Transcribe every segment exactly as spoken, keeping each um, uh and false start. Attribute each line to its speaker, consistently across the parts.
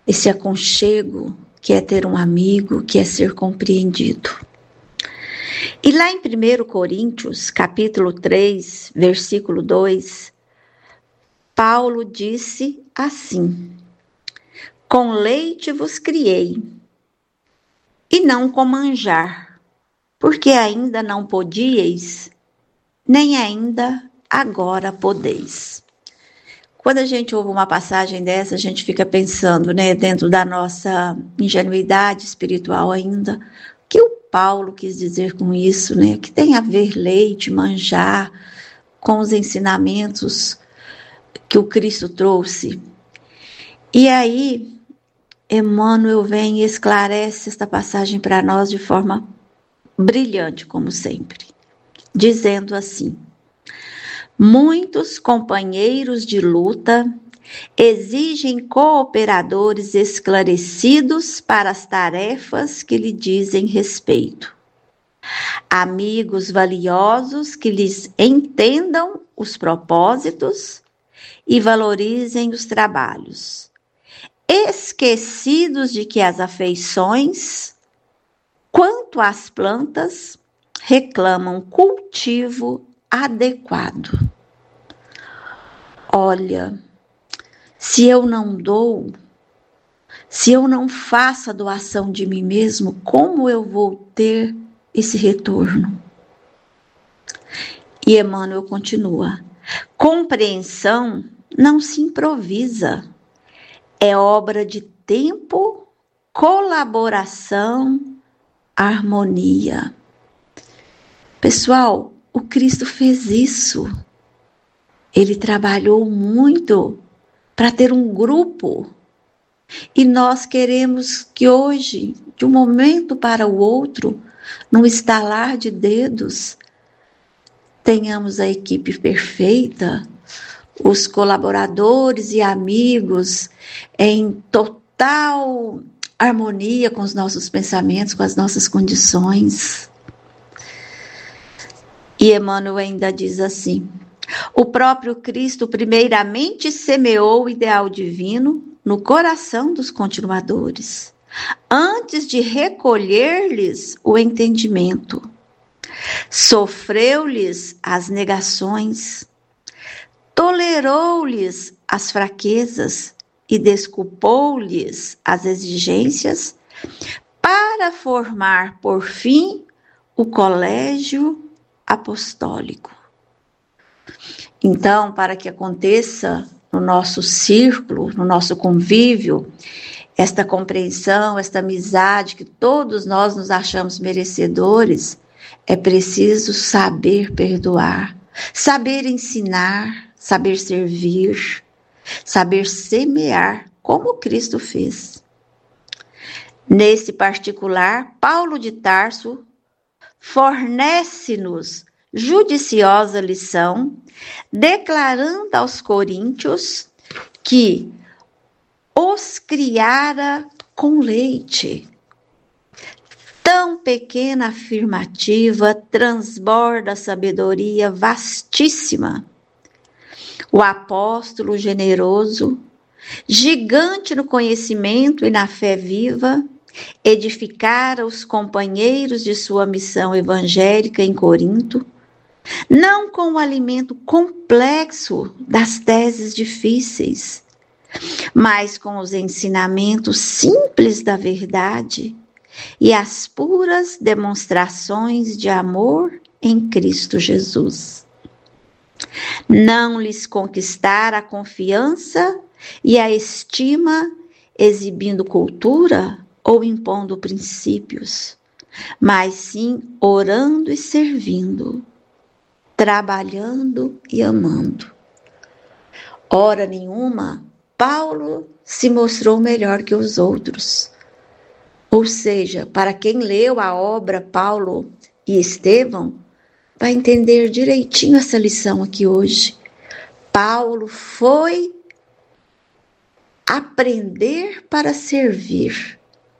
Speaker 1: esse aconchego que é ter um amigo, que é ser compreendido. E lá em primeiro Coríntios, capítulo três, versículo dois, Paulo disse assim: com leite vos criei, e não com manjar, porque ainda não podíeis, nem ainda agora podeis. Quando a gente ouve uma passagem dessa, a gente fica pensando, né, dentro da nossa ingenuidade espiritual ainda, o que o Paulo quis dizer com isso, né? Que tem a ver leite, manjar, com os ensinamentos que o Cristo trouxe. E aí, Emmanuel vem e esclarece esta passagem para nós de forma brilhante, como sempre, dizendo assim: muitos companheiros de luta exigem cooperadores esclarecidos para as tarefas que lhe dizem respeito. Amigos valiosos que lhes entendam os propósitos e valorizem os trabalhos, esquecidos de que as afeições, quanto às plantas, reclamam cultivo adequado. Olha, se eu não dou, se eu não faço a doação de mim mesmo, como eu vou ter esse retorno? E Emmanuel continua: compreensão não se improvisa, é obra de tempo, colaboração, harmonia. Pessoal, o Cristo fez isso. Ele trabalhou muito para ter um grupo. E nós queremos que hoje, de um momento para o outro, num estalar de dedos, tenhamos a equipe perfeita, os colaboradores e amigos em total harmonia com os nossos pensamentos, com as nossas condições. E Emmanuel ainda diz assim: o próprio Cristo primeiramente semeou o ideal divino no coração dos continuadores, antes de recolher-lhes o entendimento. Sofreu-lhes as negações, tolerou-lhes as fraquezas e desculpou-lhes as exigências para formar, por fim, o colégio apostólico. Então, para que aconteça no nosso círculo, no nosso convívio, esta compreensão, esta amizade que todos nós nos achamos merecedores, é preciso saber perdoar, saber ensinar, saber servir, saber semear, como Cristo fez. Nesse particular, Paulo de Tarso fornece-nos judiciosa lição, declarando aos coríntios que os criara com leite. Tão pequena afirmativa transborda sabedoria vastíssima. O apóstolo generoso, gigante no conhecimento e na fé viva, edificara os companheiros de sua missão evangélica em Corinto, não com o alimento complexo das teses difíceis, mas com os ensinamentos simples da verdade e as puras demonstrações de amor em Cristo Jesus. Não lhes conquistar a confiança e a estima exibindo cultura ou impondo princípios, mas sim orando e servindo, trabalhando e amando. Hora nenhuma, Paulo se mostrou melhor que os outros. Ou seja, para quem leu a obra Paulo e Estevão, vai entender direitinho essa lição aqui hoje. Paulo foi aprender para servir.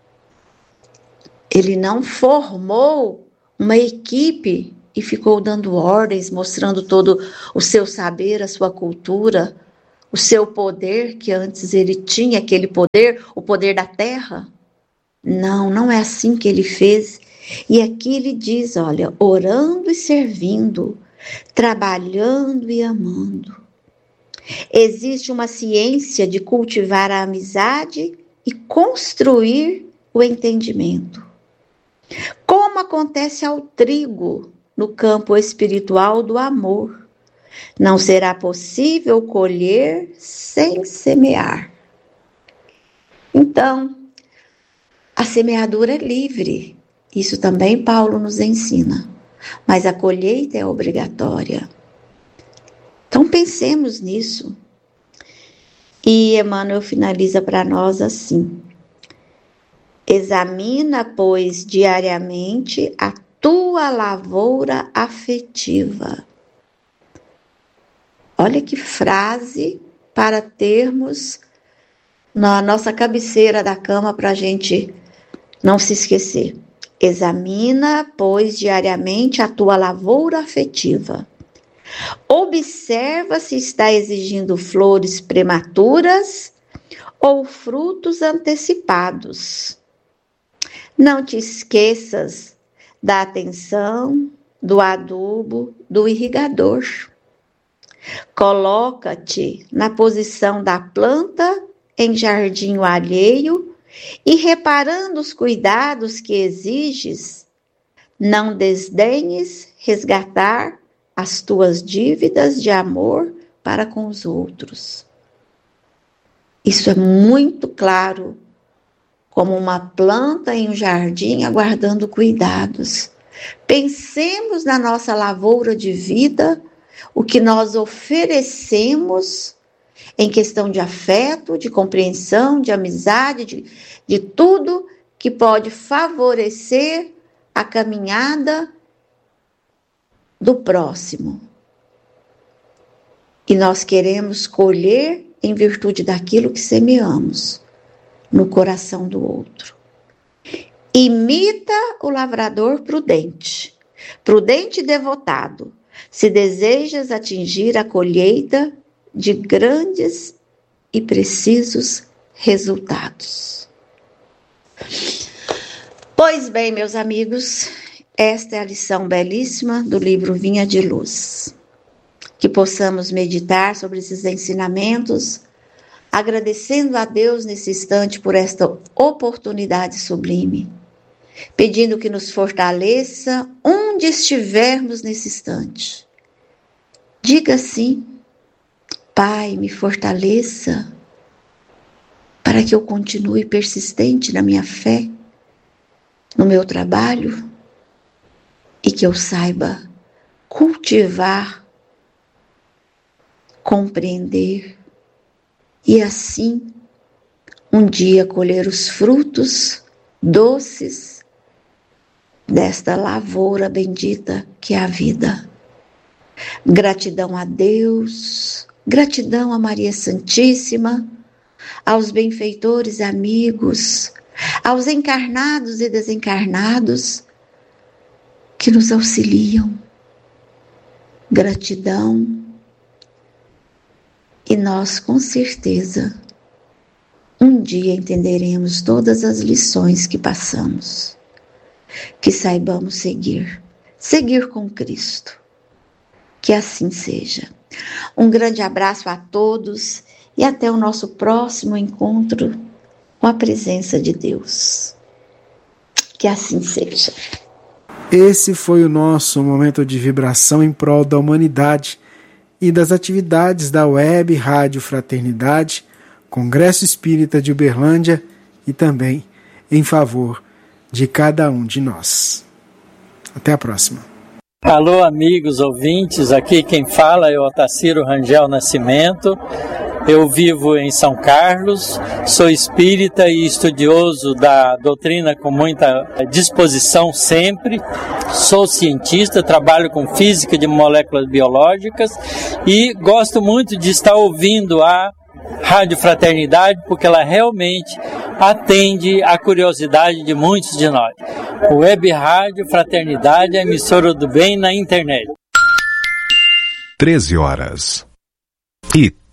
Speaker 1: Ele não formou uma equipe e ficou dando ordens, mostrando todo o seu saber, a sua cultura, o seu poder que antes ele tinha, aquele poder, o poder da terra. Não, não é assim que ele fez. E aqui ele diz, olha, orando e servindo, trabalhando e amando. Existe uma ciência de cultivar a amizade e construir o entendimento. Como acontece ao trigo no campo espiritual do amor, não será possível colher sem semear. Então, a semeadura é livre, isso também Paulo nos ensina, mas a colheita é obrigatória. Então pensemos nisso. E Emmanuel finaliza para nós assim: examina, pois, diariamente a tua lavoura afetiva. Olha que frase para termos na nossa cabeceira da cama para a gente não se esquecer. Examina, pois, diariamente a tua lavoura afetiva. Observa se está exigindo flores prematuras ou frutos antecipados. Não te esqueças da atenção, do adubo, do irrigador. Coloca-te na posição da planta em jardim alheio e, reparando os cuidados que exiges, não desdenhes resgatar as tuas dívidas de amor para com os outros. Isso é muito claro, como uma planta em um jardim aguardando cuidados. Pensemos na nossa lavoura de vida, o que nós oferecemos em questão de afeto, de compreensão, de amizade, de, de tudo que pode favorecer a caminhada do próximo. E nós queremos colher em virtude daquilo que semeamos no coração do outro. Imita o lavrador prudente, prudente e devotado, se desejas atingir a colheita de grandes e precisos resultados. Pois bem, meus amigos, esta é a lição belíssima do livro Vinha de Luz. Que possamos meditar sobre esses ensinamentos, agradecendo a Deus nesse instante por esta oportunidade sublime, pedindo que nos fortaleça onde estivermos nesse instante. Diga assim: Pai, me fortaleça para que eu continue persistente na minha fé, no meu trabalho, e que eu saiba cultivar, compreender e assim um dia colher os frutos doces desta lavoura bendita que é a vida. Gratidão a Deus, gratidão a Maria Santíssima, aos benfeitores amigos, aos encarnados e desencarnados que nos auxiliam. Gratidão. E nós, com certeza, um dia entenderemos todas as lições que passamos. Que saibamos seguir, seguir com Cristo. Que assim seja. Um grande abraço a todos e até o nosso próximo encontro com a presença de Deus. Que assim seja.
Speaker 2: Esse foi o nosso momento de vibração em prol da humanidade e das atividades da Web Rádio Fraternidade, Congresso Espírita de Uberlândia e também em favor de cada um de nós. Até a próxima.
Speaker 3: Alô, amigos ouvintes, aqui quem fala é o Otacílio Rangel Nascimento. Eu vivo em São Carlos, sou espírita e estudioso da doutrina com muita disposição sempre. Sou cientista, trabalho com física de moléculas biológicas e gosto muito de estar ouvindo a Rádio Fraternidade porque ela realmente atende à curiosidade de muitos de nós. O Web Rádio Fraternidade é a emissora do bem na internet.
Speaker 4: treze horas e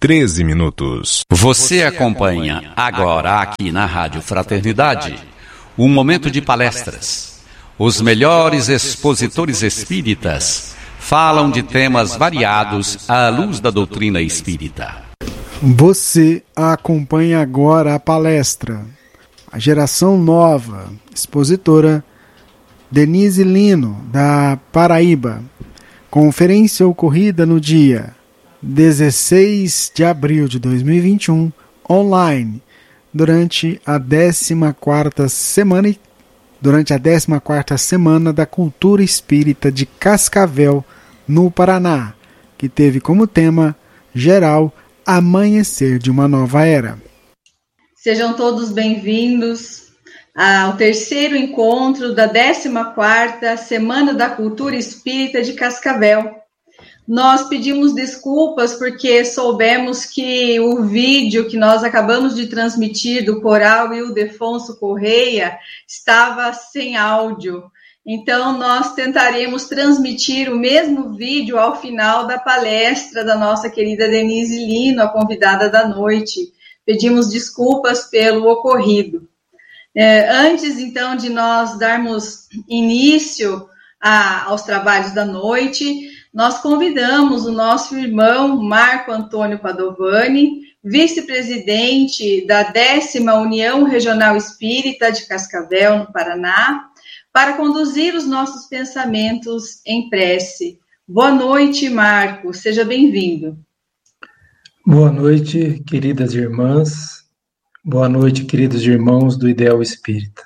Speaker 4: treze minutos.
Speaker 5: Você acompanha agora aqui na Rádio Fraternidade um momento de palestras. Os melhores expositores espíritas falam de temas variados à luz da doutrina espírita.
Speaker 2: Você acompanha agora a palestra A Geração Nova, expositora Denise Lino, da Paraíba. Conferência ocorrida no dia dezesseis de abril de dois mil e vinte e um, online, durante a décima quarta semana, durante a décima quarta semana da Cultura Espírita de Cascavel, no Paraná, que teve como tema geral Amanhecer de uma Nova Era.
Speaker 6: Sejam todos bem-vindos ao terceiro encontro da décima quarta Semana da Cultura Espírita de Cascavel. Nós pedimos desculpas porque soubemos que o vídeo que nós acabamos de transmitir do Coral Ildefonso Correia estava sem áudio. Então, nós tentaremos transmitir o mesmo vídeo ao final da palestra da nossa querida Denise Lino, a convidada da noite. Pedimos desculpas pelo ocorrido. É, antes, então, de nós darmos início a, aos trabalhos da noite, nós convidamos o nosso irmão Marco Antônio Padovani, vice-presidente da décima União Regional Espírita de Cascavel, no Paraná, para conduzir os nossos pensamentos em prece. Boa noite, Marco. Seja bem-vindo.
Speaker 7: Boa noite, queridas irmãs. Boa noite, queridos irmãos do Ideal Espírita.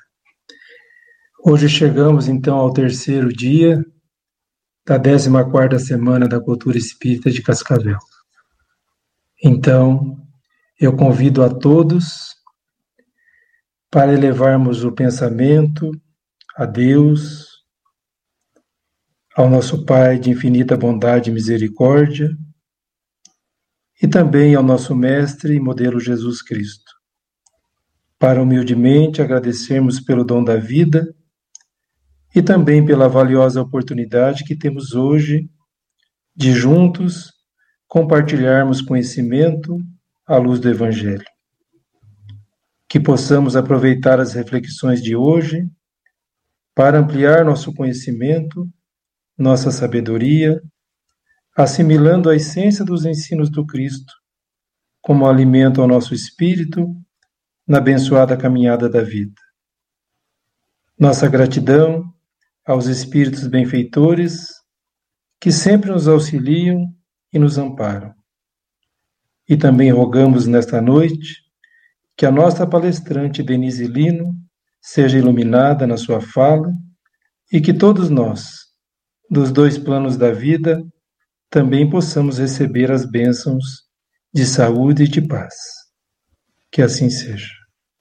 Speaker 7: Hoje chegamos, então, ao terceiro dia da décima quarta Semana da Cultura Espírita de Cascavel. Então, eu convido a todos para elevarmos o pensamento a Deus, ao nosso Pai de infinita bondade e misericórdia, e também ao nosso Mestre e modelo Jesus Cristo, para humildemente agradecermos pelo dom da vida e também pela valiosa oportunidade que temos hoje de juntos compartilharmos conhecimento à luz do Evangelho. Que possamos aproveitar as reflexões de hoje para ampliar nosso conhecimento, nossa sabedoria, assimilando a essência dos ensinos do Cristo como alimento ao nosso espírito na abençoada caminhada da vida. Nossa gratidão aos espíritos benfeitores que sempre nos auxiliam e nos amparam. E também rogamos nesta noite que a nossa palestrante Denise Lino seja iluminada na sua fala e que todos nós, dos dois planos da vida, também possamos receber as bênçãos de saúde e de paz. Que assim seja.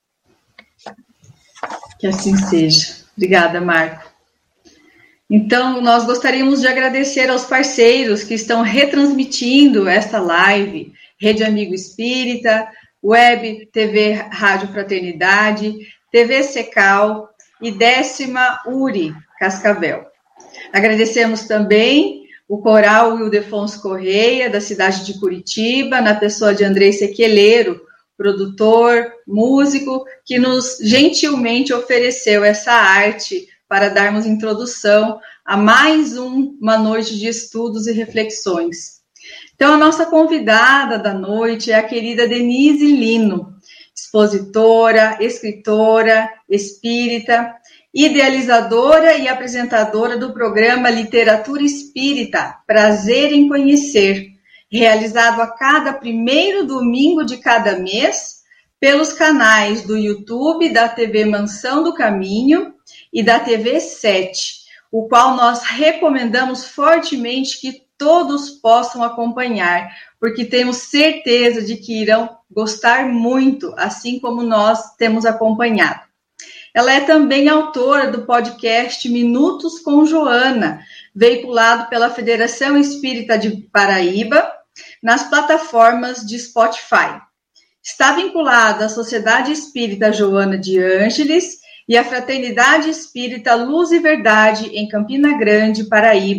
Speaker 6: Que assim seja. Obrigada, Marco. Então, nós gostaríamos de agradecer aos parceiros que estão retransmitindo esta live, Rede Amigo Espírita, Web T V Rádio Fraternidade, T V Secal e décima U R I Cascavel. Agradecemos também o Coral Ildefonso Correia, da cidade de Curitiba, na pessoa de Andrei Sequeleiro, produtor, músico, que nos gentilmente ofereceu essa arte para darmos introdução a mais um, uma noite de estudos e reflexões. Então, a nossa convidada da noite é a querida Denise Lino, expositora, escritora, espírita, idealizadora e apresentadora do programa Literatura Espírita, Prazer em Conhecer, realizado a cada primeiro domingo de cada mês pelos canais do YouTube da T V Mansão do Caminho e da T V sete, o qual nós recomendamos fortemente que todos possam acompanhar, porque temos certeza de que irão gostar muito, assim como nós temos acompanhado. Ela é também autora do podcast Minutos com Joana, veiculado pela Federação Espírita de Paraíba, nas plataformas de Spotify. Está vinculada à Sociedade Espírita Joana de Ângeles e à Fraternidade Espírita Luz e Verdade, em Campina Grande, Paraíba,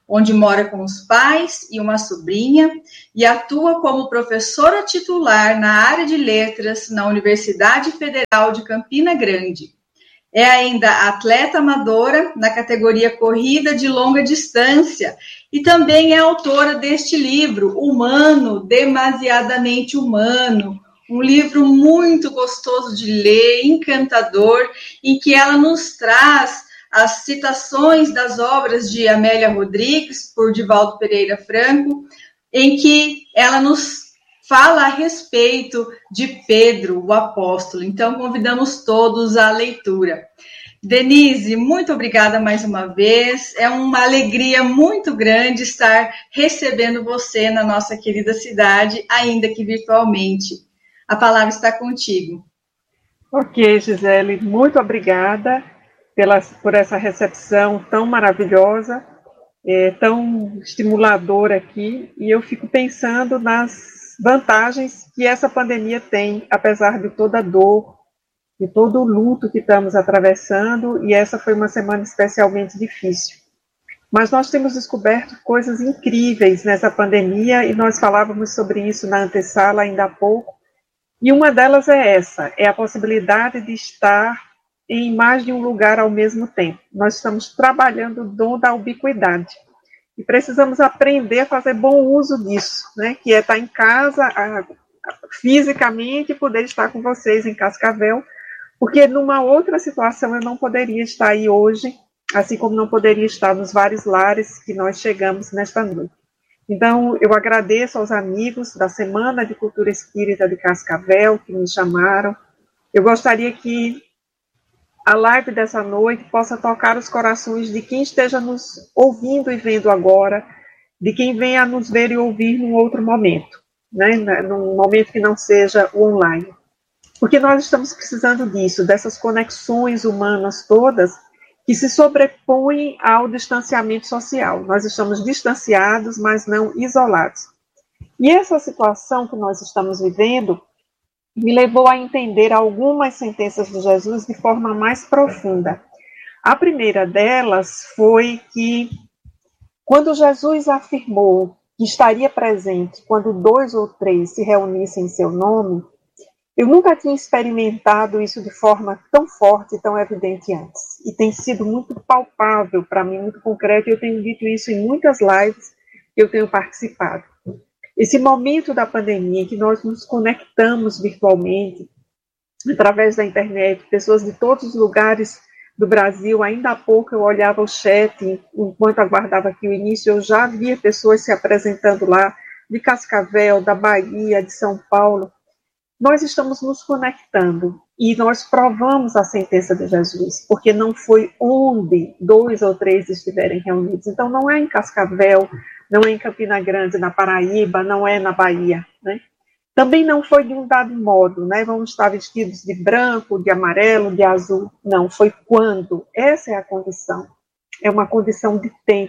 Speaker 6: onde mora com os pais e uma sobrinha e atua como professora titular na área de letras na Universidade Federal de Campina Grande. É ainda atleta amadora na categoria corrida de longa distância e também é autora deste livro, Humano, Demasiadamente Humano, um livro muito gostoso de ler, encantador, em que ela nos traz as citações das obras de Amélia Rodrigues, por Divaldo Pereira Franco, em que ela nos fala a respeito de Pedro, o apóstolo. Então, convidamos todos à leitura. Denise, muito obrigada mais uma vez. É uma alegria muito grande estar recebendo você na nossa querida cidade, ainda que virtualmente. A palavra está contigo.
Speaker 4: Ok, Gisele, muito obrigada pela, por essa recepção tão maravilhosa, é, tão estimuladora aqui. E eu fico pensando nas vantagens que essa pandemia tem, apesar de toda a dor, de todo o luto que estamos atravessando, e essa foi uma semana especialmente difícil. Mas nós temos descoberto coisas incríveis nessa pandemia, e nós falávamos sobre isso na antessala ainda há pouco, e uma delas é essa, é a possibilidade de estar em mais de um lugar ao mesmo tempo. Nós estamos trabalhando o dom da ubiquidade. E precisamos aprender a fazer bom uso disso, né? Que é estar em casa, a, a, fisicamente, e poder estar com vocês em Cascavel, porque numa outra situação eu não poderia estar aí hoje, assim como não poderia estar nos vários lares que nós chegamos nesta noite. Então, eu agradeço aos amigos da Semana de Cultura Espírita de Cascavel, que me chamaram. Eu gostaria que a live dessa noite possa tocar os corações de quem esteja nos ouvindo e vendo agora, de quem venha a nos ver e ouvir num outro momento, né? Num momento que não seja o online. Porque nós estamos precisando disso, dessas conexões humanas todas que se sobrepõem ao distanciamento social. Nós estamos distanciados, mas não isolados. E essa situação que nós estamos vivendo me levou a entender algumas sentenças de Jesus de forma mais profunda. A primeira delas foi que, quando Jesus afirmou que estaria presente quando dois ou três se reunissem em seu nome, eu nunca tinha experimentado isso de forma tão forte e tão evidente antes. E tem sido muito palpável para mim, muito concreto, e eu tenho dito isso em muitas lives que eu tenho participado. Esse momento da pandemia em que nós nos conectamos virtualmente, através da internet, pessoas de todos os lugares do Brasil. Ainda há pouco eu olhava o chat, enquanto aguardava aqui o início, eu já via pessoas se apresentando lá, de Cascavel, da Bahia, de São Paulo. Nós estamos nos conectando e nós provamos a sentença de Jesus, porque não foi onde dois ou três estiverem reunidos. Então não é em Cascavel, não é em Campina Grande, na Paraíba, não é na Bahia, né? Também não foi de um dado modo, né? Vamos estar vestidos de branco, de amarelo, de azul. Não, foi quando. Essa é a condição. É uma condição de tempo.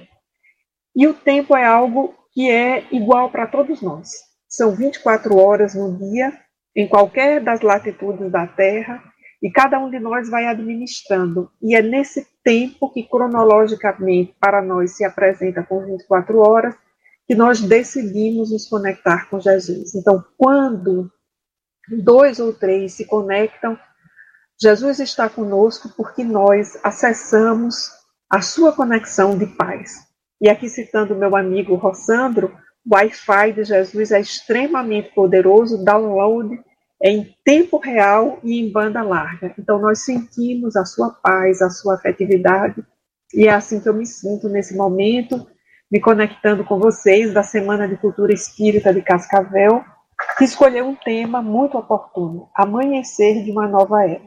Speaker 4: E o tempo é algo que é igual para todos nós. São vinte e quatro horas no dia, em qualquer das latitudes da Terra, e cada um de nós vai administrando. E é nesse tempo que, cronologicamente, para nós se apresenta com vinte e quatro horas, que nós decidimos nos conectar com Jesus. Então, quando dois ou três se conectam, Jesus está conosco porque nós acessamos a sua conexão de paz. E aqui citando meu amigo Rossandro, o Wi-Fi de Jesus é extremamente poderoso, download é em tempo real e em banda larga. Então nós sentimos a sua paz, a sua afetividade, e é assim que eu me sinto nesse momento, me conectando com vocês da Semana de Cultura Espírita de Cascavel, que escolheu um tema muito oportuno, amanhecer de uma nova era.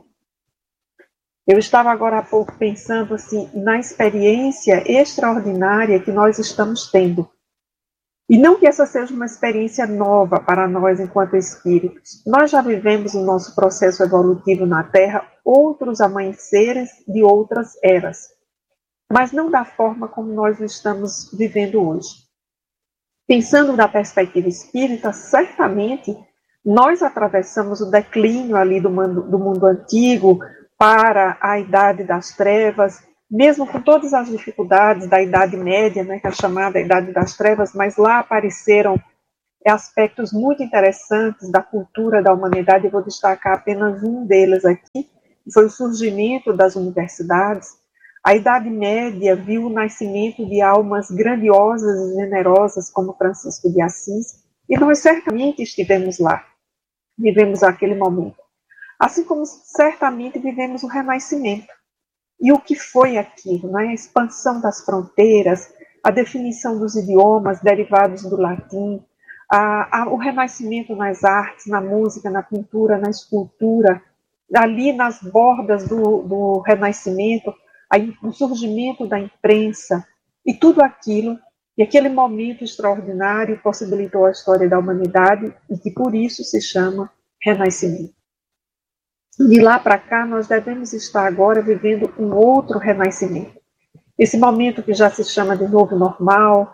Speaker 4: Eu estava agora há pouco pensando assim, na experiência extraordinária que nós estamos tendo. E não que essa seja uma experiência nova para nós enquanto espíritos. Nós já vivemos o nosso processo evolutivo na Terra, outros amanheceres de outras eras, mas não da forma como nós o estamos vivendo hoje. Pensando da perspectiva espírita, certamente nós atravessamos o declínio ali do mundo, do mundo antigo para a idade das trevas, mesmo com todas as dificuldades da Idade Média, né, que é a chamada Idade das Trevas, mas lá apareceram aspectos muito interessantes da cultura da humanidade. Eu vou destacar apenas um deles aqui, que foi o surgimento das universidades. A Idade Média viu o nascimento de almas grandiosas e generosas como Francisco de Assis, e nós certamente estivemos lá, vivemos aquele momento. Assim como certamente vivemos o Renascimento. E o que foi aquilo, né? A expansão das fronteiras, a definição dos idiomas derivados do latim, a, a, o renascimento nas artes, na música, na pintura, na escultura, ali nas bordas do, do Renascimento, a, o surgimento da imprensa e tudo aquilo, e aquele momento extraordinário possibilitou a história da humanidade e que por isso se chama Renascimento. De lá para cá, nós devemos estar agora vivendo um outro renascimento. Esse momento que já se chama de novo normal,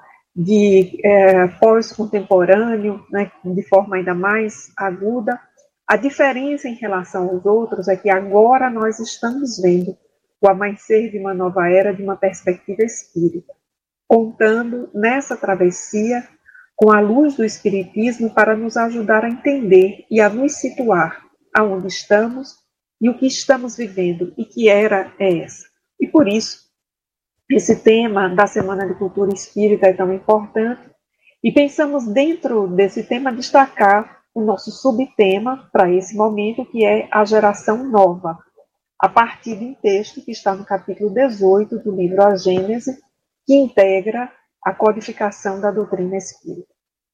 Speaker 4: de é, pós-contemporâneo, né, de forma ainda mais aguda. A diferença em relação aos outros é que agora nós estamos vendo o amanhecer de uma nova era de uma perspectiva espírita, contando nessa travessia com a luz do Espiritismo para nos ajudar a entender e a nos situar aonde estamos e o que estamos vivendo e que era é essa. E por isso, esse tema da Semana de Cultura Espírita é tão importante e pensamos dentro desse tema destacar o nosso subtema para esse momento, que é a geração nova, a partir de um texto que está no capítulo dezoito do livro A Gênese, que integra a codificação da doutrina espírita.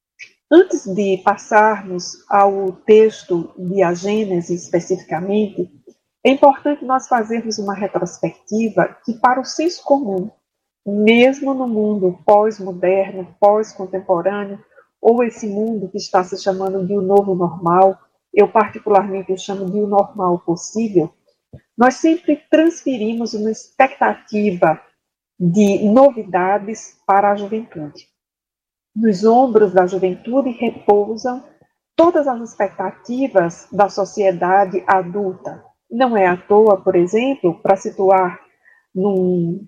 Speaker 4: Antes de passarmos ao texto de A Gênese especificamente, é importante nós fazermos uma retrospectiva que, para o senso comum, mesmo no mundo pós-moderno, pós-contemporâneo, ou esse mundo que está se chamando de o novo normal, eu particularmente o chamo de o normal possível, nós sempre transferimos uma expectativa de novidades para a juventude. Nos ombros da juventude repousam todas as expectativas da sociedade adulta. Não é à toa, por exemplo, para situar num,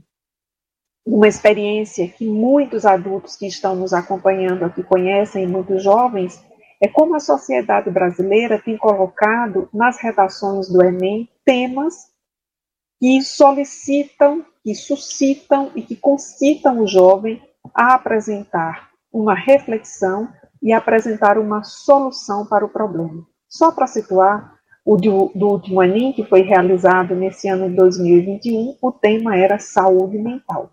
Speaker 4: numa experiência que muitos adultos que estão nos acompanhando aqui conhecem, muitos jovens, é como a sociedade brasileira tem colocado nas redações do Enem temas que solicitam, que suscitam e que concitam o jovem a apresentar uma reflexão e apresentar uma solução para o problema. Só para situar, o do, do último Enem, que foi realizado nesse ano de dois mil e vinte e um, o tema era saúde mental.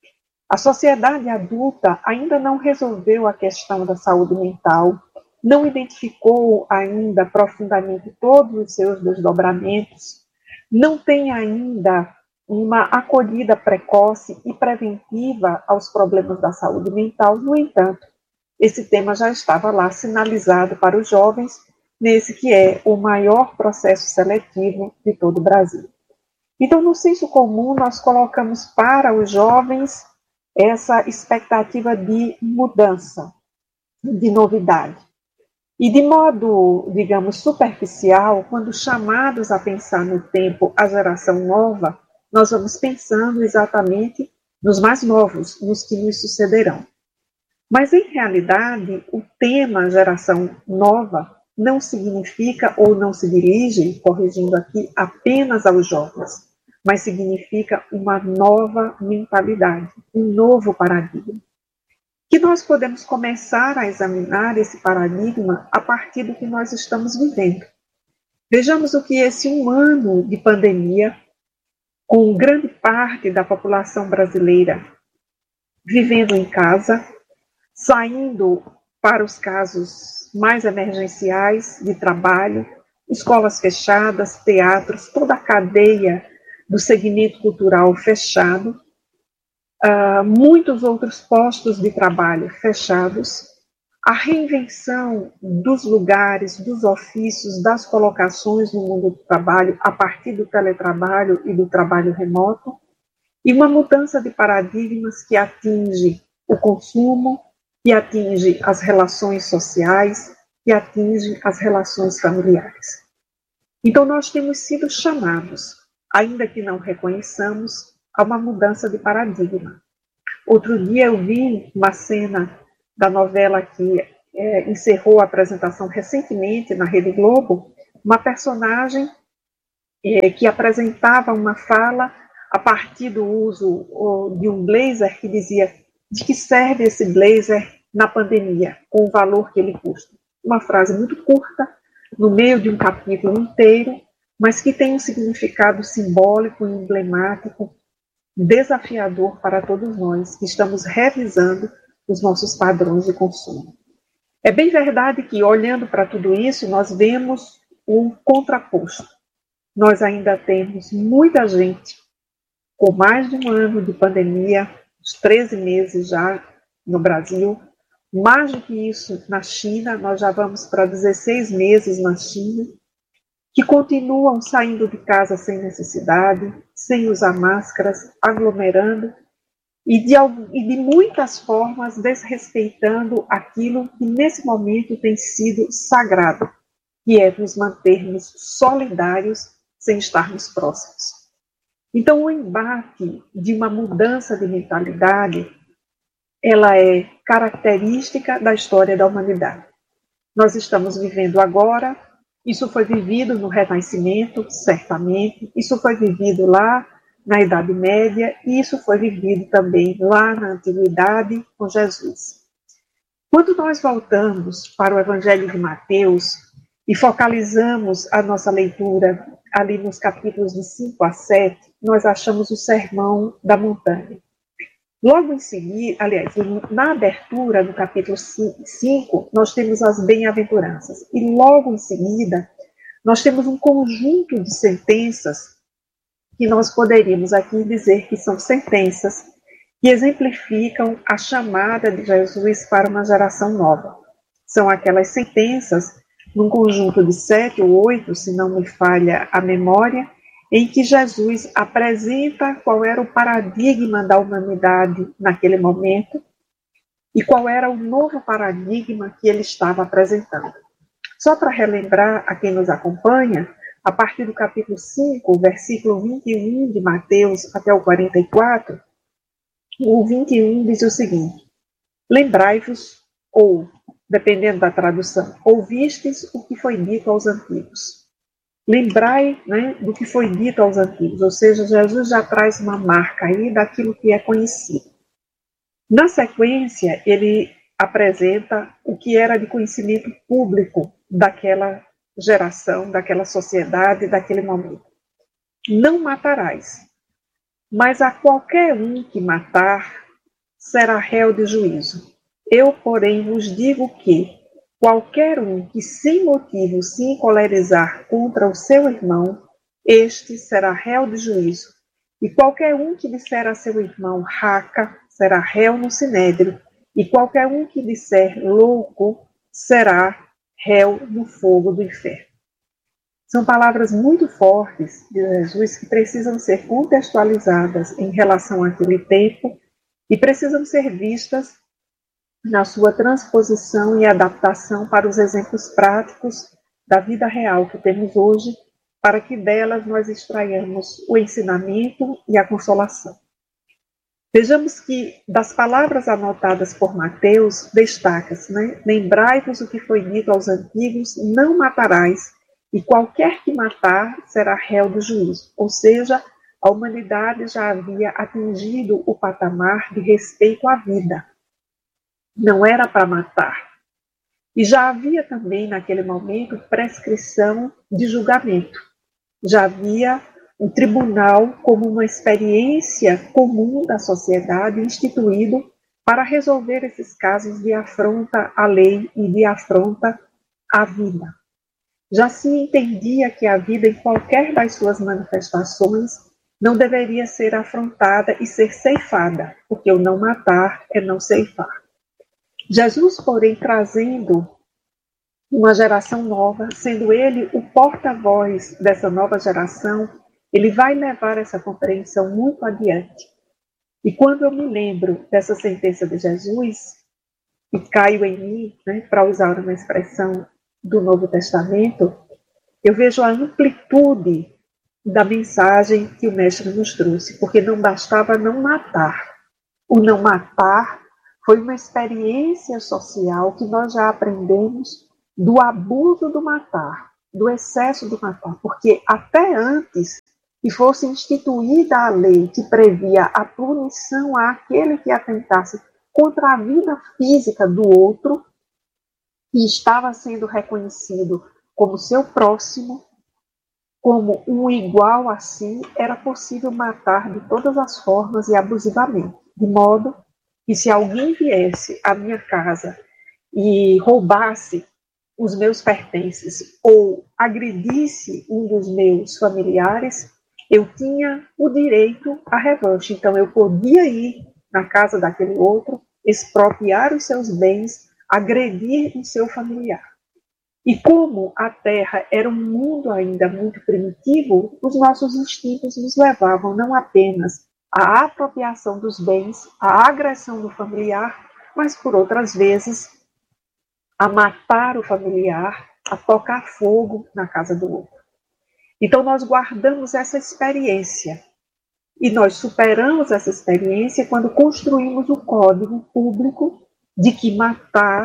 Speaker 4: A sociedade adulta ainda não resolveu a questão da saúde mental, não identificou ainda profundamente todos os seus desdobramentos, não tem ainda uma acolhida precoce e preventiva aos problemas da saúde mental. No entanto, esse tema já estava lá sinalizado para os jovens, nesse que é o maior processo seletivo de todo o Brasil. Então, no senso comum, nós colocamos para os jovens essa expectativa de mudança, de novidade. E de modo, digamos, superficial, quando chamados a pensar no tempo a geração nova, nós vamos pensando exatamente nos mais novos, nos que nos sucederão. Mas, em realidade, o tema geração nova não significa ou não se dirige, corrigindo aqui, apenas aos jovens, mas significa uma nova mentalidade, um novo paradigma. Que nós podemos começar a examinar esse paradigma a partir do que nós estamos vivendo. Vejamos o que esse um ano de pandemia, com grande parte da população brasileira vivendo em casa, saindo para os casos mais emergenciais de trabalho, escolas fechadas, teatros, toda a cadeia do segmento cultural fechado, uh, muitos outros postos de trabalho fechados, a reinvenção dos lugares, dos ofícios, das colocações no mundo do trabalho a partir do teletrabalho e do trabalho remoto, e uma mudança de paradigmas que atinge o consumo, que atinge as relações sociais, que atinge as relações familiares. Então, nós temos sido chamados, ainda que não reconheçamos, a uma mudança de paradigma. Outro dia eu vi uma cena da novela que é, encerrou a apresentação recentemente na Rede Globo, uma personagem é, que apresentava uma fala a partir do uso ó, de um blazer que dizia de que serve esse blazer na pandemia, com o valor que ele custa. Uma frase muito curta, no meio de um capítulo inteiro, mas que tem um significado simbólico e emblemático, desafiador para todos nós que estamos revisando os nossos padrões de consumo. É bem verdade que, olhando para tudo isso, nós vemos um contraposto. Nós ainda temos muita gente com mais de um ano de pandemia, uns treze meses já no Brasil, mais do que isso na China, nós já vamos para dezesseis meses na China, que continuam saindo de casa sem necessidade, sem usar máscaras, aglomerando e de, e de muitas formas desrespeitando aquilo que nesse momento tem sido sagrado, que é nos mantermos solidários sem estarmos próximos. Então, o embate de uma mudança de mentalidade, ela é característica da história da humanidade. Nós estamos vivendo agora, isso foi vivido no Renascimento, certamente, isso foi vivido lá na Idade Média, e isso foi vivido também lá na Antiguidade com Jesus. Quando nós voltamos para o Evangelho de Mateus e focalizamos a nossa leitura ali nos capítulos de cinco a sete, nós achamos o Sermão da Montanha. Logo em seguida, aliás, na abertura do capítulo cinco, nós temos as bem-aventuranças. E logo em seguida, nós temos um conjunto de sentenças que nós poderíamos aqui dizer que são sentenças que exemplificam a chamada de Jesus para uma geração nova. São aquelas sentenças, num conjunto de sete ou oito, se não me falha a memória, em que Jesus apresenta qual era o paradigma da humanidade naquele momento e qual era o novo paradigma que ele estava apresentando. Só para relembrar a quem nos acompanha, a partir do capítulo cinco, versículo vinte e um de Mateus até o quarenta e quatro, o vinte e um diz o seguinte: lembrai-vos, ou, dependendo da tradução, ouvistes o que foi dito aos antigos. Lembrai, né, do que foi dito aos antigos, ou seja, Jesus já traz uma marca aí daquilo que é conhecido. Na sequência, ele apresenta o que era de conhecimento público daquela geração, daquela sociedade, daquele momento. Não matarás, mas a qualquer um que matar será réu de juízo. Eu, porém, vos digo que qualquer um que sem motivo se encolerizar contra o seu irmão, este será réu de juízo. E qualquer um que disser a seu irmão raca, será réu no sinédrio. E qualquer um que disser louco, será réu no fogo do inferno. São palavras muito fortes de Jesus que precisam ser contextualizadas em relação àquele tempo e precisam ser vistas na sua transposição e adaptação para os exemplos práticos da vida real que temos hoje, para que delas nós extraiamos o ensinamento e a consolação. Vejamos que das palavras anotadas por Mateus, destaca-se, né? Lembrai-vos o que foi dito aos antigos, não matarás, e qualquer que matar será réu do juízo. Ou seja, a humanidade já havia atingido o patamar de respeito à vida. Não era para matar. E já havia também, naquele momento, prescrição de julgamento. Já havia um tribunal como uma experiência comum da sociedade instituído para resolver esses casos de afronta à lei e de afronta à vida. Já se entendia que a vida, em qualquer das suas manifestações, não deveria ser afrontada e ser ceifada, porque o não matar é não ceifar. Jesus, porém, trazendo uma geração nova, sendo ele o porta-voz dessa nova geração, ele vai levar essa compreensão muito adiante. E quando eu me lembro dessa sentença de Jesus, e caio em mim, né, para usar uma expressão do Novo Testamento, eu vejo a amplitude da mensagem que o mestre nos trouxe, porque não bastava não matar. O não matar foi uma experiência social que nós já aprendemos do abuso do matar, do excesso do matar, porque até antes que fosse instituída a lei que previa a punição àquele que atentasse contra a vida física do outro, que estava sendo reconhecido como seu próximo, como um igual a si, era possível matar de todas as formas e abusivamente, de modo que se alguém viesse à minha casa e roubasse os meus pertences ou agredisse um dos meus familiares, eu tinha o direito à revanche. Então eu podia ir na casa daquele outro, expropriar os seus bens, agredir o seu familiar. E como a Terra era um mundo ainda muito primitivo, os nossos instintos nos levavam não apenas à apropriação dos bens, à agressão do familiar, mas por outras vezes a matar o familiar, a tocar fogo na casa do outro. Então nós guardamos essa experiência e nós superamos essa experiência quando construímos o código público de que matar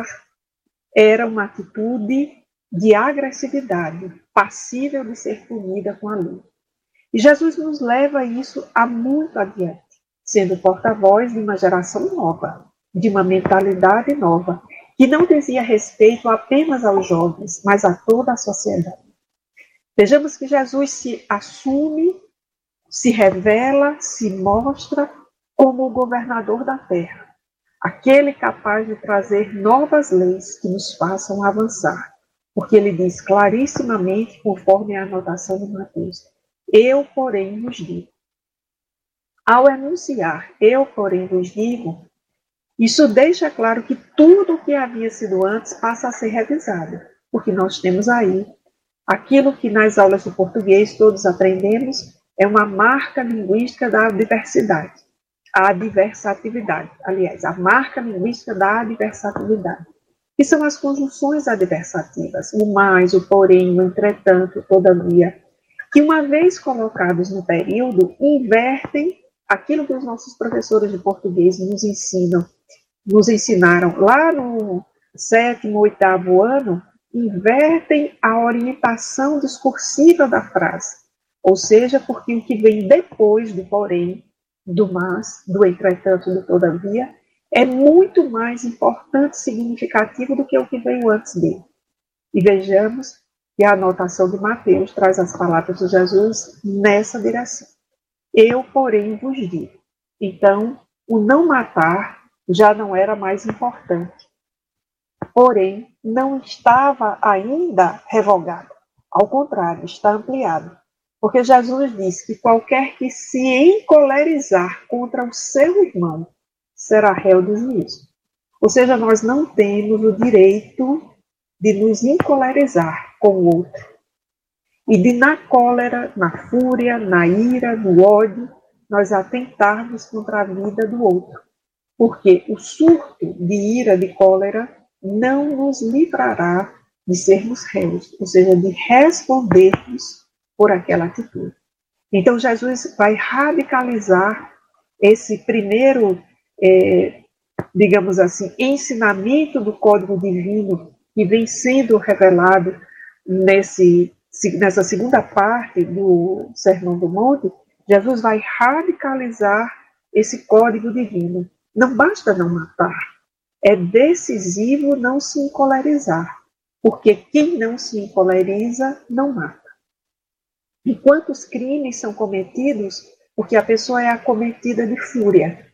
Speaker 4: era uma atitude de agressividade, passível de ser punida com a lei. E Jesus nos leva isso a muito adiante, sendo porta-voz de uma geração nova, de uma mentalidade nova, que não dizia respeito apenas aos jovens, mas a toda a sociedade. Vejamos que Jesus se assume, se revela, se mostra como o governador da terra, aquele capaz de trazer novas leis que nos façam avançar. Porque ele diz clarissimamente, conforme a anotação de Mateus, eu, porém, vos digo. Ao enunciar, eu, porém, vos digo, isso deixa claro que tudo o que havia sido antes passa a ser revisado, porque nós temos aí aquilo que nas aulas de português todos aprendemos, é uma marca linguística da diversidade, a adversatividade, aliás, a marca linguística da adversatividade. Que são as conjunções adversativas, o mais, o porém, o entretanto, todavia, que uma vez colocados no período, invertem aquilo que os nossos professores de português nos ensinam, nos ensinaram lá no sétimo, oitavo ano, invertem a orientação discursiva da frase, ou seja, porque o que vem depois do porém, do mas, do entretanto, do todavia, é muito mais importante e significativo do que o que veio antes dele. E vejamos que a anotação de Mateus traz as palavras de Jesus nessa direção. Eu, porém, vos digo. Então, o não matar já não era mais importante. Porém, não estava ainda revogado. Ao contrário, está ampliado. Porque Jesus disse que qualquer que se encolerizar contra o seu irmão será réu de juízo. Ou seja, nós não temos o direito de nos encolerizar com o outro. E de na cólera, na fúria, na ira, no ódio, nós atentarmos contra a vida do outro. Porque o surto de ira, de cólera, não nos livrará de sermos réus, ou seja, de respondermos por aquela atitude. Então Jesus vai radicalizar esse primeiro É, digamos assim, ensinamento do Código Divino que vem sendo revelado nesse, nessa segunda parte do Sermão do Monte. Jesus vai radicalizar esse Código Divino. Não basta não matar, é decisivo não se encolerizar, porque quem não se encoleriza não mata. E quantos crimes são cometidos porque a pessoa é acometida de fúria?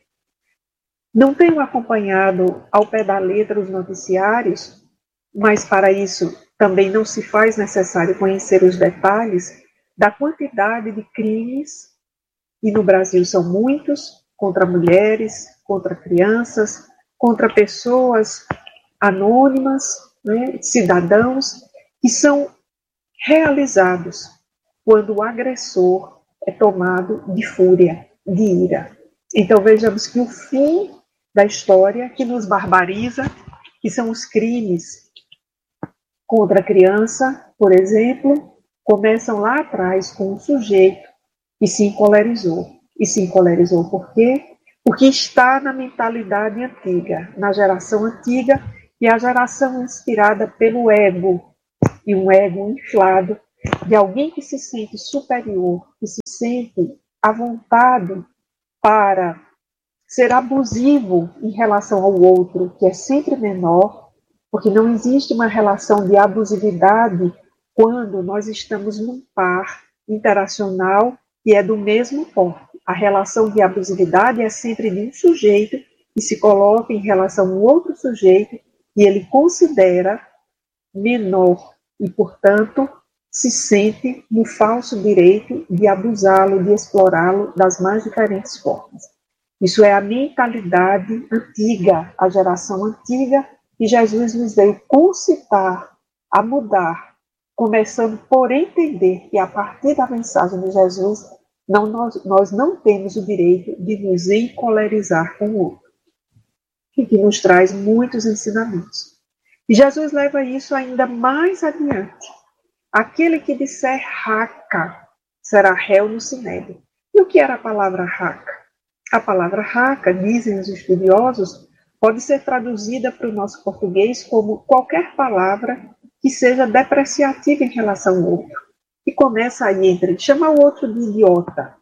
Speaker 4: Não tenho acompanhado ao pé da letra os noticiários, mas para isso também não se faz necessário conhecer os detalhes da quantidade de crimes, e no Brasil são muitos, contra mulheres, contra crianças, contra pessoas anônimas, né, cidadãos, que são realizados quando o agressor é tomado de fúria, de ira. Então vejamos que o fim da história que nos barbariza, que são os crimes contra a criança, por exemplo, começam lá atrás com um sujeito que se encolerizou. E se encolerizou por quê? Porque está na mentalidade antiga, na geração antiga, que é a geração inspirada pelo ego, e um ego inflado, de alguém que se sente superior, que se sente à vontade para ser abusivo em relação ao outro, que é sempre menor, porque não existe uma relação de abusividade quando nós estamos num par interacional que é do mesmo porte. A relação de abusividade é sempre de um sujeito que se coloca em relação a um outro sujeito que ele considera menor e, portanto, se sente no falso direito de abusá-lo, de explorá-lo das mais diferentes formas. Isso é a mentalidade antiga, a geração antiga, que Jesus nos veio concitar a mudar, começando por entender que a partir da mensagem de Jesus, não, nós, nós não temos o direito de nos encolerizar com o outro, e que nos traz muitos ensinamentos. E Jesus leva isso ainda mais adiante. Aquele que disser raca será réu no sinédrio. E o que era a palavra raca? A palavra raca, dizem os estudiosos, pode ser traduzida para o nosso português como qualquer palavra que seja depreciativa em relação ao outro. E começa aí entre chamar o outro de idiota,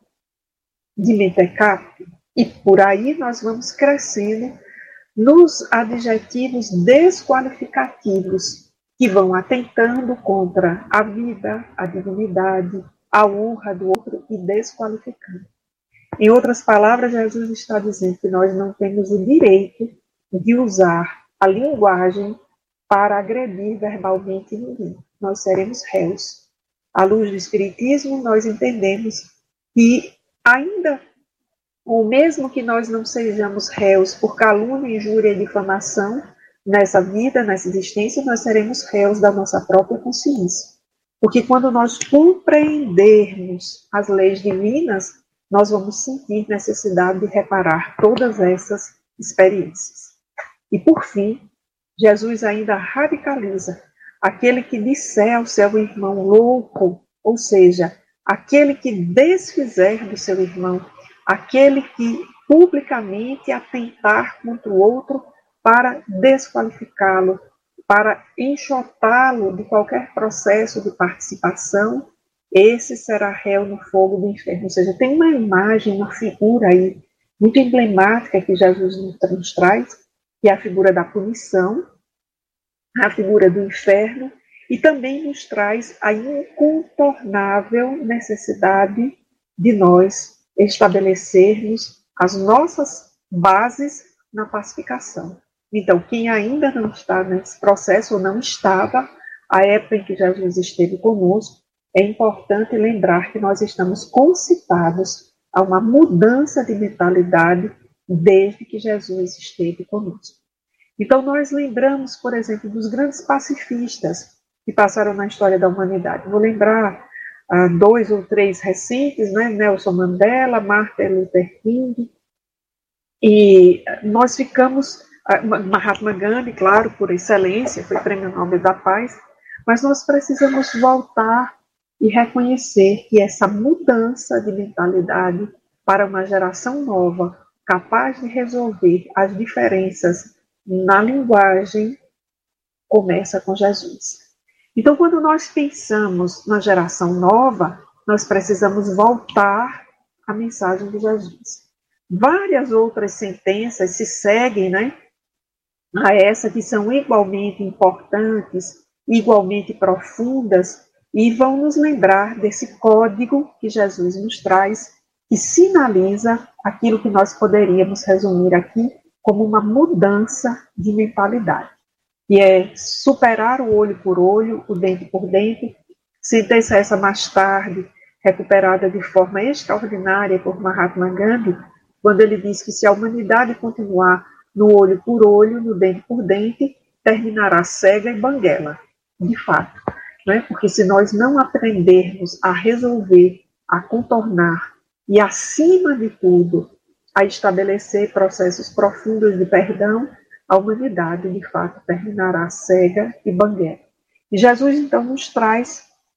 Speaker 4: de mentecapto, e por aí nós vamos crescendo nos adjetivos desqualificativos que vão atentando contra a vida, a dignidade, a honra do outro e desqualificando. Em outras palavras, Jesus está dizendo que nós não temos o direito de usar a linguagem para agredir verbalmente ninguém. Nós seremos réus. À luz do Espiritismo, nós entendemos que ainda, ou mesmo que nós não sejamos réus por calúnia, injúria e difamação, nessa vida, nessa existência, nós seremos réus da nossa própria consciência. Porque quando nós compreendermos as leis divinas, nós vamos sentir necessidade de reparar todas essas experiências. E por fim, Jesus ainda radicaliza aquele que disser ao seu irmão louco, ou seja, aquele que desfizer do seu irmão, aquele que publicamente atentar contra o outro para desqualificá-lo, para enxotá-lo de qualquer processo de participação, esse será réu no fogo do inferno. Ou seja, tem uma imagem, uma figura aí muito emblemática que Jesus nos traz, que é a figura da punição, a figura do inferno, e também nos traz a incontornável necessidade de nós estabelecermos as nossas bases na pacificação. Então, quem ainda não está nesse processo, ou não estava, à época em que Jesus esteve conosco, é importante lembrar que nós estamos concitados a uma mudança de mentalidade desde que Jesus esteve conosco. Então, nós lembramos, por exemplo, dos grandes pacifistas que passaram na história da humanidade. Vou lembrar ah, dois ou três recentes, né? Nelson Mandela, Martin Luther King, e nós ficamos, ah, Mahatma Gandhi, claro, por excelência, foi Prêmio Nobel da Paz, mas nós precisamos voltar e reconhecer que essa mudança de mentalidade para uma geração nova, capaz de resolver as diferenças na linguagem, começa com Jesus. Então, quando nós pensamos na geração nova, nós precisamos voltar à mensagem de Jesus. Várias outras sentenças se seguem, né, a essa, que são igualmente importantes, igualmente profundas, e vão nos lembrar desse código que Jesus nos traz, que sinaliza aquilo que nós poderíamos resumir aqui como uma mudança de mentalidade, que é superar o olho por olho, o dente por dente, sentença essa mais tarde recuperada de forma extraordinária por Mahatma Gandhi, quando ele diz que se a humanidade continuar no olho por olho, no dente por dente, terminará cega e banguela, de fato. Né? Porque se nós não aprendermos a resolver, a contornar e, acima de tudo, a estabelecer processos profundos de perdão, a humanidade, de fato, terminará cega e banguela. E Jesus, então, nos traz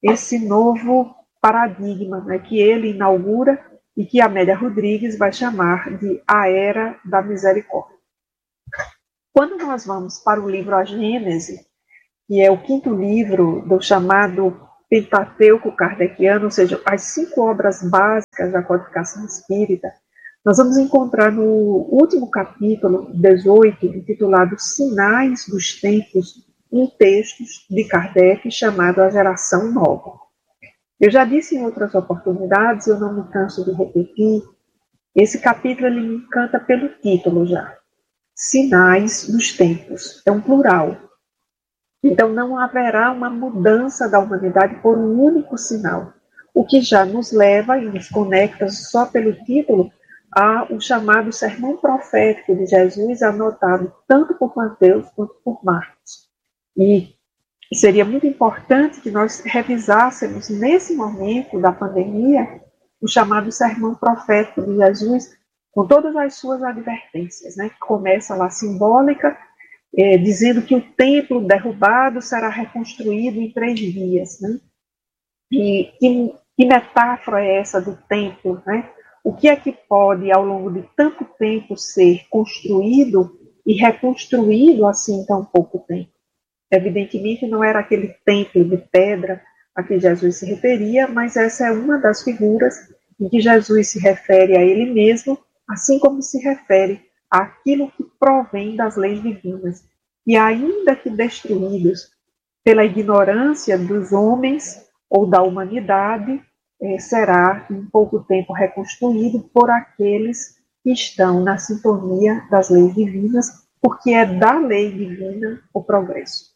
Speaker 4: esse novo paradigma, né, que ele inaugura e que Amélia Rodrigues vai chamar de a Era da Misericórdia. Quando nós vamos para o livro A Gênese, que é o quinto livro do chamado Pentateuco kardeciano, ou seja, as cinco obras básicas da codificação espírita, nós vamos encontrar no último capítulo, dezoito, intitulado Sinais dos Tempos, um texto de Kardec chamado A Geração Nova. Eu já disse em outras oportunidades, eu não me canso de repetir, esse capítulo ele me encanta pelo título já. Sinais dos Tempos, é um plural. Então não haverá uma mudança da humanidade por um único sinal, o que já nos leva e nos conecta só pelo título ao chamado sermão profético de Jesus, anotado tanto por Mateus quanto por Marcos. E seria muito importante que nós revisássemos nesse momento da pandemia o chamado sermão profético de Jesus, com todas as suas advertências, né? Que começa lá simbólica, É, dizendo que o templo derrubado será reconstruído em três dias. Né? E que, que metáfora é essa do templo? Né? O que é que pode, ao longo de tanto tempo, ser construído e reconstruído assim em tão pouco tempo? Evidentemente não era aquele templo de pedra a que Jesus se referia, mas essa é uma das figuras em que Jesus se refere a ele mesmo, assim como se refere aquilo que provém das leis divinas, e ainda que destruídos pela ignorância dos homens ou da humanidade, eh, será em pouco tempo reconstruído por aqueles que estão na sintonia das leis divinas, porque é da lei divina o progresso.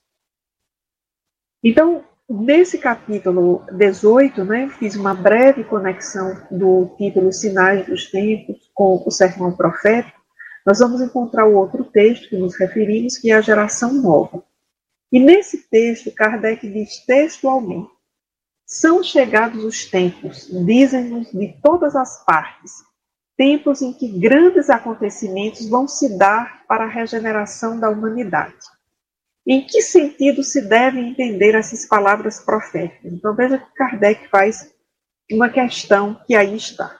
Speaker 4: Então, nesse capítulo dezoito, né, fiz uma breve conexão do título Sinais dos Tempos com o sermão profético. Nós vamos encontrar o outro texto que nos referimos, que é a Geração Nova. E nesse texto, Kardec diz textualmente: são chegados os tempos, dizem-nos de todas as partes, tempos em que grandes acontecimentos vão se dar para a regeneração da humanidade. Em que sentido se devem entender essas palavras proféticas? Então veja que Kardec faz uma questão que aí está.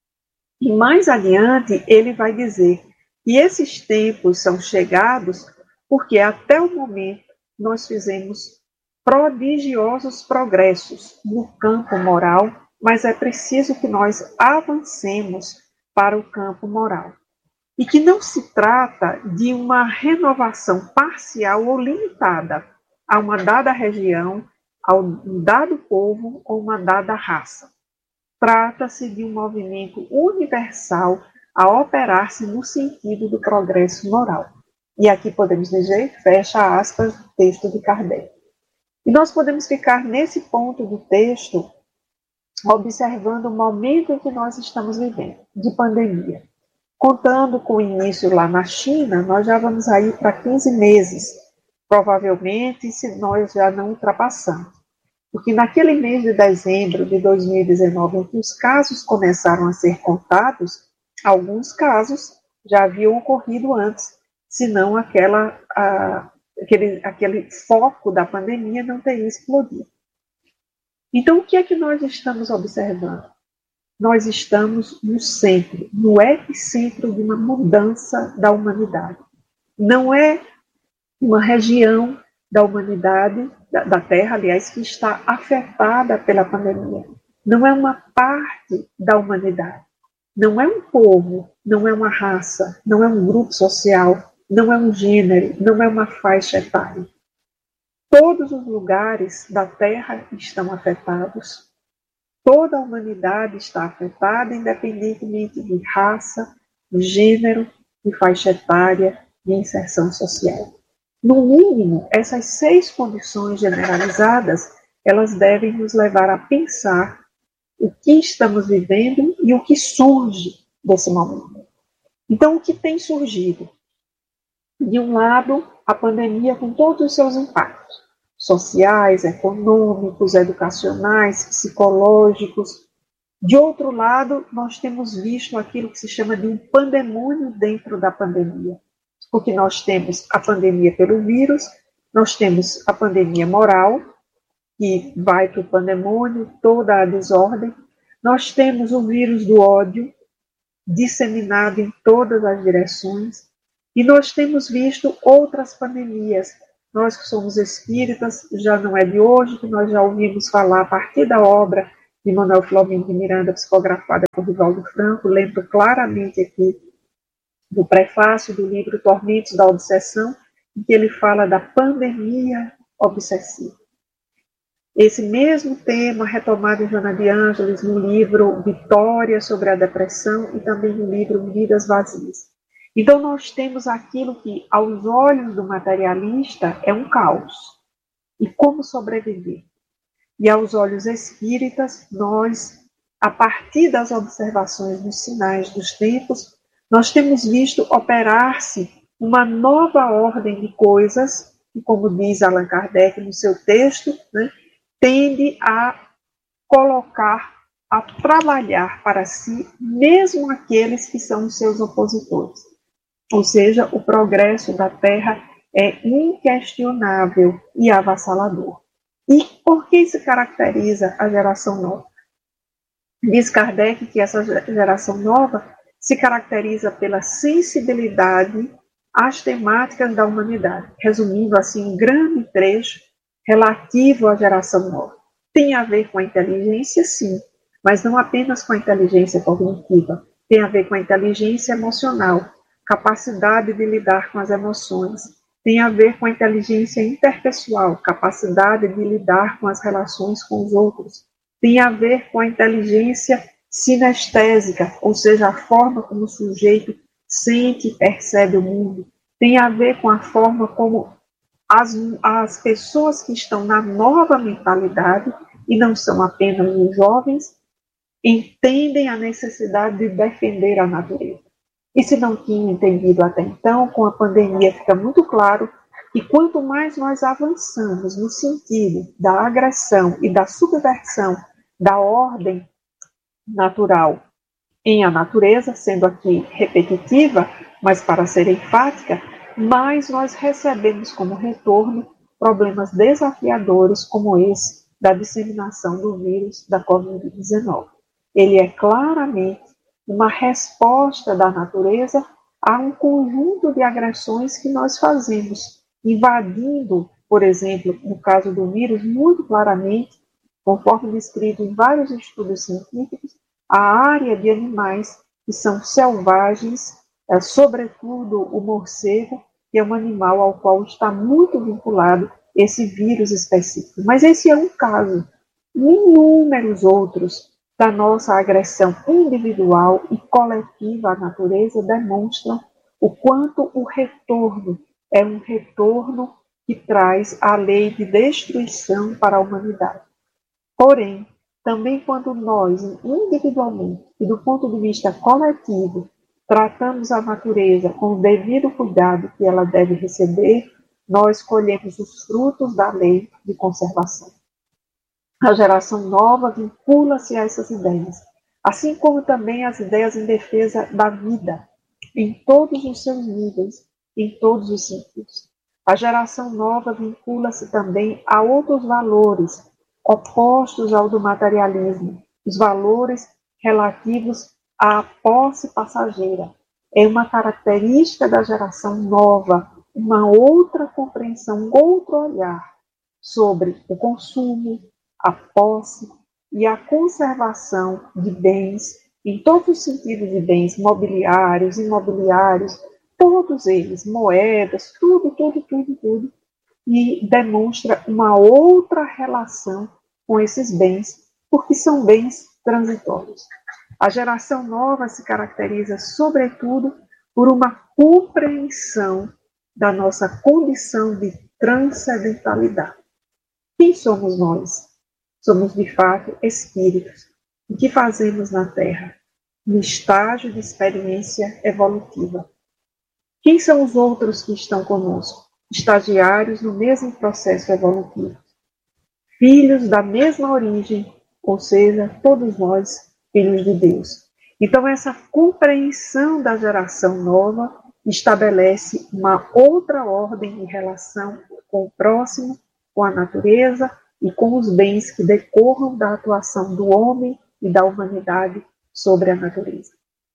Speaker 4: E mais adiante ele vai dizer: e esses tempos são chegados porque até o momento nós fizemos prodigiosos progressos no campo moral, mas é preciso que nós avancemos para o campo moral. E que não se trata de uma renovação parcial ou limitada a uma dada região, a um dado povo ou uma dada raça. Trata-se de um movimento universal a operar-se no sentido do progresso moral. E aqui podemos dizer, fecha aspas, texto de Kardec. E nós podemos ficar nesse ponto do texto, observando o momento em que nós estamos vivendo, de pandemia. Contando com o início lá na China, nós já vamos aí para quinze meses, provavelmente, se nós já não ultrapassamos. Porque naquele mês de dezembro de dois mil e dezenove, em que os casos começaram a ser contados, alguns casos já haviam ocorrido antes, senão aquela, a, aquele, aquele foco da pandemia não teria explodido. Então, o que é que nós estamos observando? Nós estamos no centro, no epicentro de uma mudança da humanidade. Não é uma região da humanidade, da, da Terra, aliás, que está afetada pela pandemia. Não é uma parte da humanidade. Não é um povo, não é uma raça, não é um grupo social, não é um gênero, não é uma faixa etária. Todos os lugares da Terra estão afetados. Toda a humanidade está afetada, independentemente de raça, de gênero, de faixa etária, de inserção social. No mínimo, essas seis condições generalizadas, elas devem nos levar a pensar o que estamos vivendo e o que surge desse momento. Então, o que tem surgido? De um lado, a pandemia com todos os seus impactos sociais, econômicos, educacionais, psicológicos. De outro lado, nós temos visto aquilo que se chama de um pandemônio dentro da pandemia, porque nós temos a pandemia pelo vírus, nós temos a pandemia moral, que vai para o pandemônio, toda a desordem. Nós temos o vírus do ódio, disseminado em todas as direções, e nós temos visto outras pandemias. Nós que somos espíritas, já não é de hoje que nós já ouvimos falar a partir da obra de Manuel Filomeno de Miranda, psicografada por Divaldo Franco, lembro claramente aqui do prefácio do livro Tormentos da Obsessão, em que ele fala da pandemia obsessiva. Esse mesmo tema retomado em Joana de Ângeles no livro Vitória sobre a Depressão e também no livro Vidas Vazias. Então nós temos aquilo que aos olhos do materialista é um caos. E como sobreviver? E aos olhos espíritas, nós, a partir das observações dos sinais dos tempos, nós temos visto operar-se uma nova ordem de coisas, que, como diz Allan Kardec no seu texto, né, tende a colocar, a trabalhar para si, mesmo aqueles que são os seus opositores. Ou seja, o progresso da Terra é inquestionável e avassalador. E por que se caracteriza a geração nova? Diz Kardec que essa geração nova se caracteriza pela sensibilidade às temáticas da humanidade. Resumindo assim, um grande trecho relativo à geração nova. Tem a ver com a inteligência, sim, mas não apenas com a inteligência cognitiva. Tem a ver com a inteligência emocional, capacidade de lidar com as emoções. Tem a ver com a inteligência interpessoal, capacidade de lidar com as relações com os outros. Tem a ver com a inteligência sinestésica, ou seja, a forma como o sujeito sente e percebe o mundo. Tem a ver com a forma como as, as pessoas que estão na nova mentalidade, e não são apenas os jovens, entendem a necessidade de defender a natureza. E se não tinham entendido até então, com a pandemia fica muito claro que quanto mais nós avançamos no sentido da agressão e da subversão da ordem natural em a natureza, sendo aqui repetitiva, mas para ser enfática, mais nós recebemos como retorno problemas desafiadores como esse da disseminação do vírus da covid dezenove. Ele é claramente uma resposta da natureza a um conjunto de agressões que nós fazemos, invadindo, por exemplo, no caso do vírus, muito claramente, conforme descrito em vários estudos científicos, a área de animais que são selvagens, é, sobretudo o morcego, que é um animal ao qual está muito vinculado esse vírus específico. Mas esse é um caso. Inúmeros outros da nossa agressão individual e coletiva à natureza demonstram o quanto o retorno é um retorno que traz a lei de destruição para a humanidade. Porém, também quando nós, individualmente e do ponto de vista coletivo, tratamos a natureza com o devido cuidado que ela deve receber, nós colhemos os frutos da lei de conservação. A geração nova vincula-se a essas ideias, assim como também as ideias em defesa da vida, em todos os seus níveis, em todos os sentidos. A geração nova vincula-se também a outros valores opostos ao do materialismo, os valores relativos à posse passageira. É uma característica da geração nova, uma outra compreensão, um outro olhar sobre o consumo, a posse e a conservação de bens, em todos os sentidos de bens, mobiliários, imobiliários, todos eles, moedas, tudo, tudo, tudo, tudo, e demonstra uma outra relação com esses bens, porque são bens transitórios. A geração nova se caracteriza, sobretudo, por uma compreensão da nossa condição de transcendentalidade. Quem somos nós? Somos, de fato, espíritos. O que fazemos na Terra? No estágio de experiência evolutiva. Quem são os outros que estão conosco? Estagiários no mesmo processo evolutivo. Filhos da mesma origem, ou seja, todos nós, filhos de Deus. Então, essa compreensão da geração nova estabelece uma outra ordem em relação com o próximo, com a natureza, e com os bens que decorram da atuação do homem e da humanidade sobre a natureza.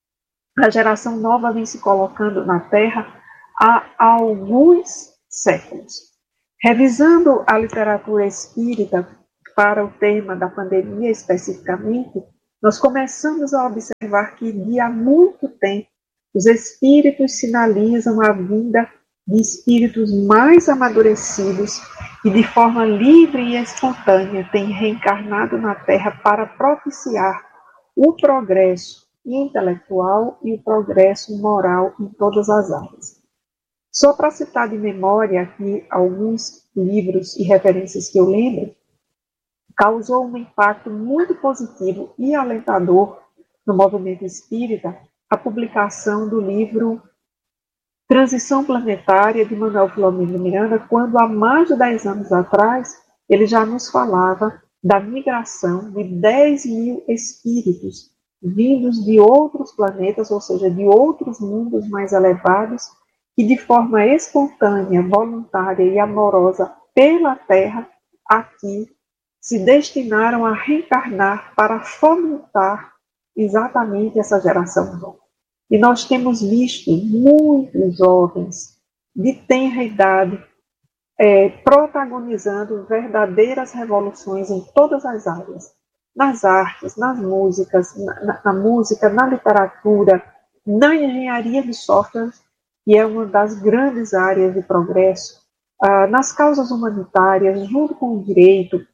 Speaker 4: A geração nova vem se colocando na Terra há alguns séculos. Revisando a literatura espírita para o tema da pandemia especificamente, nós começamos a observar que de há muito tempo os espíritos sinalizam a vinda de espíritos mais amadurecidos e de forma livre e espontânea têm reencarnado na Terra para propiciar o progresso intelectual e o progresso moral em todas as áreas. Só para citar de memória aqui alguns livros e referências que eu lembro, causou um impacto muito positivo e alentador no movimento espírita a publicação do livro Transição Planetária, de Manuel Filomeno Miranda, quando há mais de dez anos atrás ele já nos falava da migração de dez mil espíritos vindos de outros planetas, ou seja, de outros mundos mais elevados, que de forma espontânea, voluntária e amorosa pela Terra, aqui se destinaram a reencarnar para fomentar exatamente essa geração nova. E nós temos visto muitos jovens de tenra idade é, protagonizando verdadeiras revoluções em todas as áreas, nas artes, nas músicas, na, na música, na literatura, na engenharia de software, que é uma das grandes áreas de progresso, ah, nas causas humanitárias, junto com o direito,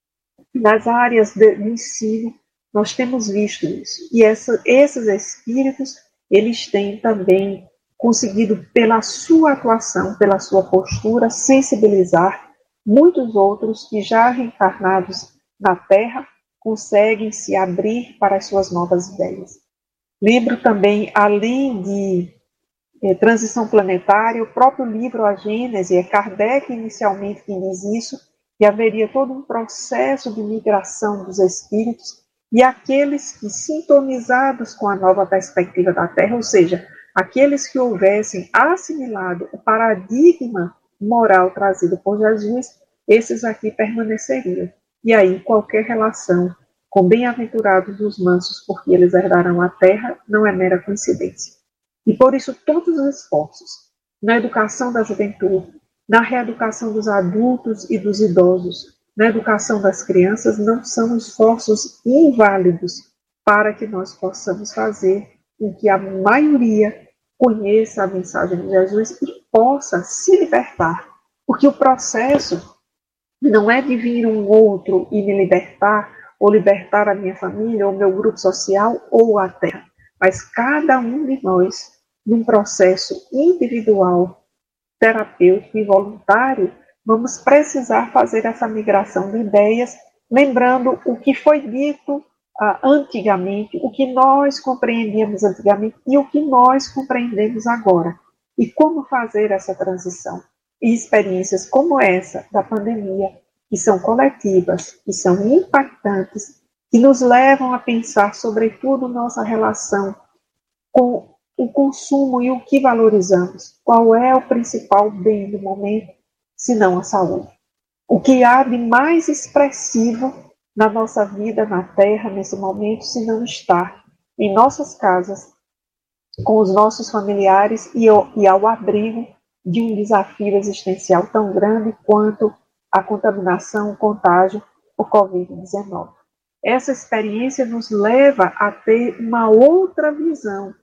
Speaker 4: nas áreas de, de ensino, nós temos visto isso. E essa, esses espíritos, eles têm também conseguido, pela sua atuação, pela sua postura, sensibilizar muitos outros que já reencarnados na Terra conseguem se abrir para as suas novas ideias. Lembro também, além de eh, Transição Planetária, o próprio livro A Gênese, é Kardec inicialmente quem diz isso, que haveria todo um processo de migração dos espíritos e aqueles que, sintonizados com a nova perspectiva da Terra, ou seja, aqueles que houvessem assimilado o paradigma moral trazido por Jesus, esses aqui permaneceriam. E aí qualquer relação com bem-aventurados os mansos, porque eles herdarão a terra, não é mera coincidência. E por isso todos os esforços na educação da juventude, na reeducação dos adultos e dos idosos, na educação das crianças, não são esforços inválidos para que nós possamos fazer com que a maioria conheça a mensagem de Jesus e possa se libertar. Porque o processo não é de vir um outro e me libertar, ou libertar a minha família, ou meu grupo social, ou a terra. Mas cada um de nós, num processo individual, terapêutico e voluntário, vamos precisar fazer essa migração de ideias, lembrando o que foi dito ah, antigamente, o que nós compreendíamos antigamente e o que nós compreendemos agora. E como fazer essa transição. E experiências como essa da pandemia, que são coletivas, que são impactantes, que nos levam a pensar, sobretudo, nossa relação com o consumo e o que valorizamos. Qual é o principal bem do momento, se não a saúde? O que há de mais expressivo na nossa vida na Terra, nesse momento, se não estar em nossas casas, com os nossos familiares e ao, e ao abrigo de um desafio existencial tão grande quanto a contaminação, o contágio, o covid dezenove. Essa experiência nos leva a ter uma outra visão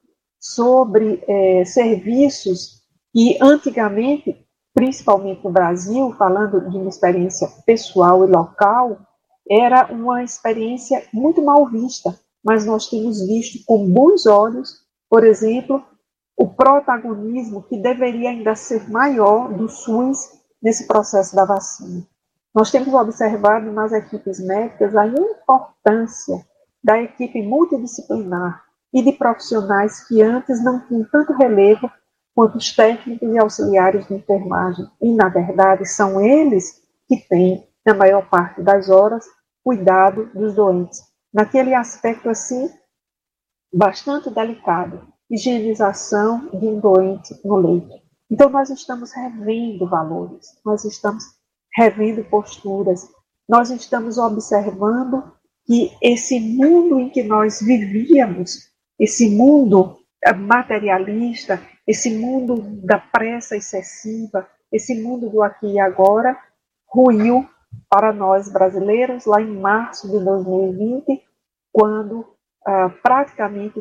Speaker 4: sobre é, serviços que antigamente, principalmente no Brasil, falando de uma experiência pessoal e local, era uma experiência muito mal vista, mas nós temos visto com bons olhos, por exemplo, o protagonismo que deveria ainda ser maior do SUS nesse processo da vacina. Nós temos observado nas equipes médicas a importância da equipe multidisciplinar e de profissionais que antes não tinham tanto relevo quanto os técnicos e auxiliares de enfermagem. E, na verdade, são eles que têm, na maior parte das horas, cuidado dos doentes. Naquele aspecto, assim, bastante delicado, higienização de um doente no leito. Então, nós estamos revendo valores, nós estamos revendo posturas, nós estamos observando que esse mundo em que nós vivíamos, esse mundo materialista, esse mundo da pressa excessiva, esse mundo do aqui e agora, ruiu para nós brasileiros lá em março de dois mil e vinte, quando ah, praticamente